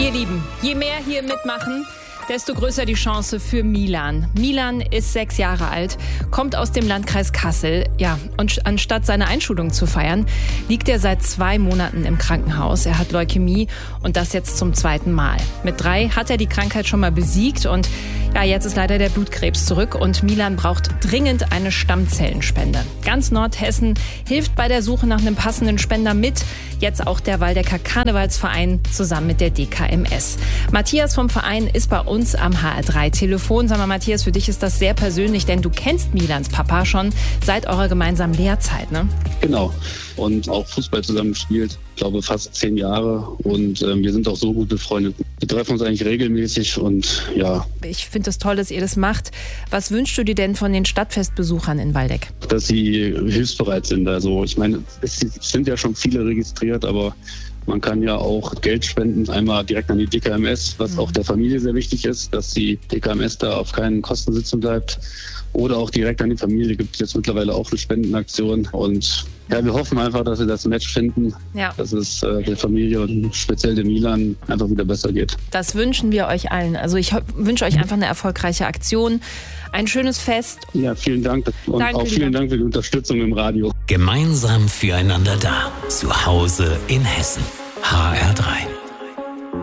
Ihr Lieben, je mehr hier mitmachen, desto größer die Chance für Milan. Milan ist 6 Jahre alt, kommt aus dem Landkreis Kassel. Ja, und anstatt seine Einschulung zu feiern, liegt er seit 2 Monaten im Krankenhaus. Er hat Leukämie und das jetzt zum 2. Mal. Mit 3 hat er die Krankheit schon mal besiegt und ja, jetzt ist leider der Blutkrebs zurück und Milan braucht dringend eine Stammzellenspende. Ganz Nordhessen hilft bei der Suche nach einem passenden Spender mit. Jetzt auch der Waldecker Karnevalsverein zusammen mit der DKMS. Matthias vom Verein ist bei uns am HR3-Telefon. Sag mal, Matthias, für dich ist das sehr persönlich, denn du kennst Milans Papa schon seit eurer gemeinsamen Lehrzeit, ne? Genau. Und auch Fußball zusammen gespielt. Ich glaube fast 10 Jahre. Und wir sind auch so gut befreundet. Wir treffen uns eigentlich regelmäßig und ja. Ich finde es toll, dass ihr das macht. Was wünschst du dir denn von den Stadtfestbesuchern in Waldeck? Dass sie hilfsbereit sind. Also ich meine, es sind ja schon viele registriert, aber man kann ja auch Geld spenden, einmal direkt an die DKMS, was auch der Familie sehr wichtig ist, dass die DKMS da auf keinen Kosten sitzen bleibt. Oder auch direkt an die Familie gibt es jetzt mittlerweile auch eine Spendenaktion. Und ja, wir hoffen einfach, dass wir das Match finden, dass es der Familie und speziell dem Milan einfach wieder besser geht. Das wünschen wir euch allen. Also ich wünsche euch einfach eine erfolgreiche Aktion, ein schönes Fest. Ja, vielen Dank und auch vielen Dank für die Unterstützung im Radio. Gemeinsam füreinander da. Zu Hause in Hessen. HR3.